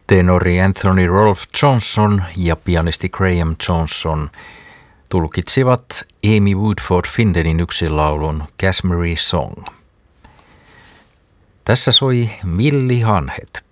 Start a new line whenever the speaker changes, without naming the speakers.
Tenori Anthony Rolfe Johnson ja pianisti Graham Johnson tulkitsivat Amy Woodford Findenin yksinlaulun Kashmiri Song. Tässä soi Milli Hanhet.